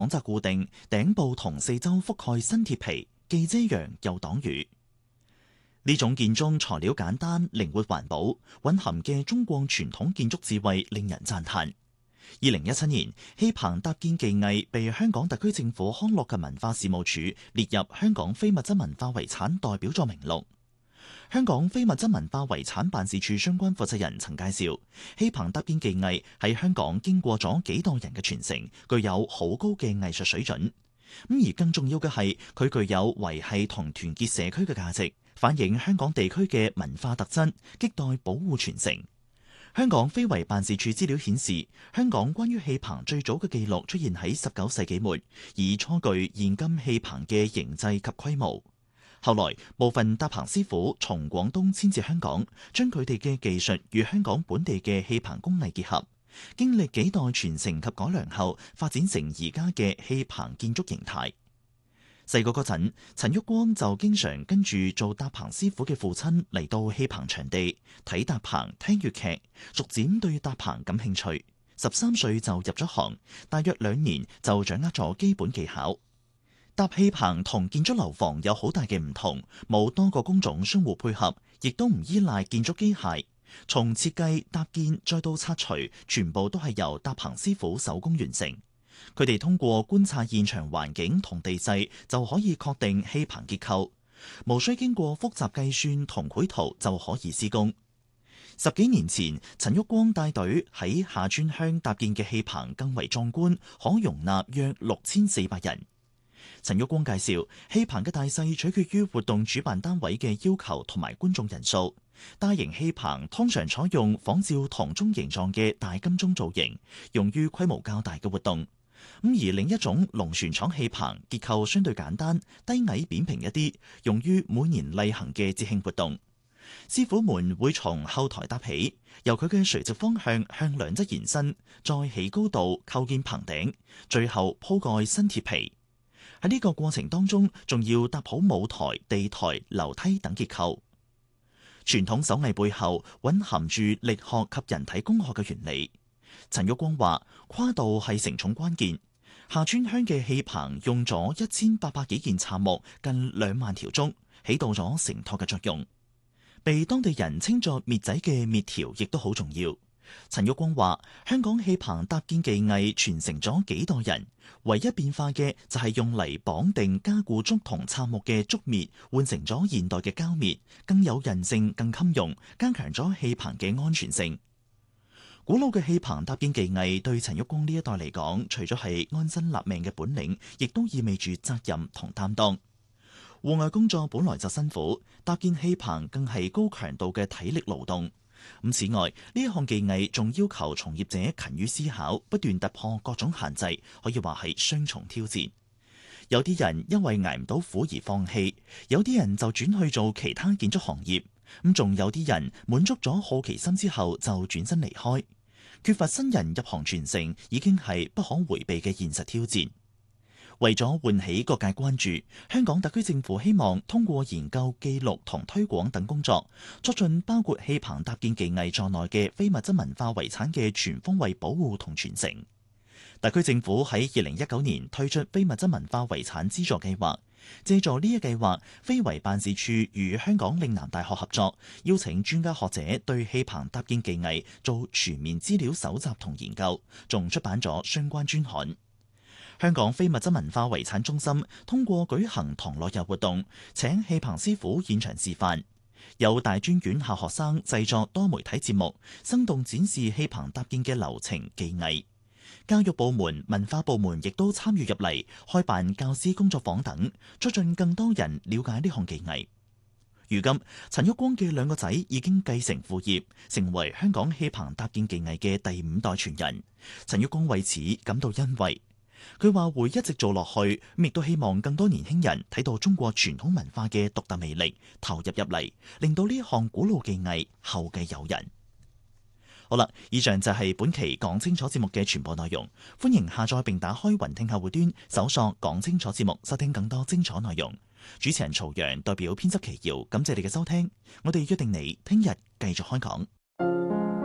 網紮固定，頂部同四周覆蓋新鐵皮，既遮陽又擋雨。呢種建築材料簡單、靈活、環保，蘊含嘅中國傳統建築智慧令人讚嘆。2017年，戲棚搭建技藝被香港特區政府康樂及文化事務署列入香港非物質文化遺產代表作名錄。香港非物質文化遺產辦事處相關負責人曾介紹，戲棚搭建技藝喺香港經過咗幾代人嘅傳承，具有好高嘅藝術水準。而更重要嘅係，佢具有維繫同團結社區嘅價值，反映香港地區嘅文化特質，亟待保護傳承。香港非遺辦事處資料顯示，香港關於戲棚最早嘅記錄出現喺19世紀末，以初具現今戲棚嘅形制及規模。後來部分搭棚師傅從廣東遷至香港，將佢哋嘅技術與香港本地嘅戲棚工藝結合，經歷幾代傳承及改良後，發展成而家嘅戲棚建築形態。細個嗰陣，陳旭光就經常跟住做搭棚師傅嘅父親嚟到戲棚場地睇搭棚、聽粵劇，逐漸對搭棚感興趣。13歲就入咗行，大約2年就掌握咗基本技巧。搭戲棚同建築樓房有好大嘅唔同，冇多個工種相互配合，亦都唔依賴建築機械。從設計、搭建再到拆除，全部都係由搭棚師傅手工完成。佢哋通過觀察現場環境同地勢，就可以確定戲棚結構，無需經過複雜計算同繪圖就可以施工。10幾年前，陳旭光帶隊喺下村鄉搭建嘅戲棚更為壯觀，可容納約6400人。陳旭光介紹，戲棚嘅大細取決於活動主辦單位嘅要求同埋觀眾人數。大型戲棚通常採用仿照銅鐘形狀嘅大金鐘造型，用於規模較大嘅活動。而另一種龍船廠戲棚結構相對簡單、低矮扁平一啲，用於每年例行嘅節慶活動。師傅們會從後台搭起，由佢嘅垂直方向向兩側延伸，再起高度構建棚頂，最後鋪蓋新鐵皮。喺呢個過程當中，仲要搭好舞台、地台、樓梯等結構。傳統手藝背後蘊含住力學及人體工學嘅原理。陳旭光話：跨度係承重關鍵。下村鄉嘅戲棚用咗1800幾件杉木，近2萬條竹，起到咗承托嘅作用。被當地人稱作篾仔嘅篾條亦都好重要。陳旭光話：香港戲棚搭建技藝傳承咗幾代人，唯一變化嘅就係用嚟綁定加固竹同杉木嘅竹篾，換成咗現代嘅膠篾，更有韌性、更襟用，加強咗戲棚嘅安全性。古老嘅戲棚搭建技藝對陳旭光呢一代嚟講，除咗係安身立命嘅本領，亦都意味住責任同擔當。戶外工作本來就辛苦，搭建戲棚更係高強度嘅體力勞動。此外，呢一項技藝仲要求從業者勤於思考，不斷突破各種限制，可以話係雙重挑戰。有啲人因為捱唔到苦而放棄，有啲人就轉去做其他建築行業，仲有啲人滿足咗好奇心之後就轉身離開。缺乏新人入行傳承，已經係不可迴避嘅現實挑戰。為咗喚起各界關注，香港特區政府希望通過研究、記錄同推廣等工作，促進包括戲棚搭建技藝在內嘅非物質文化遺產嘅全方位保護同傳承。特區政府喺2019年推出非物質文化遺產資助計劃，借助呢一計劃，非遺辦事處與香港嶺南大學合作，邀請專家學者對戲棚搭建技藝做全面資料搜集同研究，仲出版咗相關專刊。香港非物質文化遺產中心通過舉行唐樂遊活動，請戲棚師傅現場示範，有大專院校學生製作多媒體節目，生動展示戲棚搭建嘅流程技藝。教育部門、文化部門亦都參與入嚟，開辦教師工作坊等，促進更多人了解呢項技藝。如今，陳旭光嘅2個仔已經繼承父業，成為香港戲棚搭建技藝嘅第5代傳人。陳旭光為此感到欣慰。佢話會一直做落去，亦都希望更多年輕人睇到中國傳統文化嘅獨特魅力，投入嚟，令到呢項古老技藝後繼有人。好啦，以上就係本期講清楚節目嘅全部內容。歡迎下載並打開雲聽客戶端，搜索講清楚節目，收聽更多精彩內容。主持人曹陽代表編輯奇瑤，感謝你嘅收聽。我哋約定你聽日繼續開講。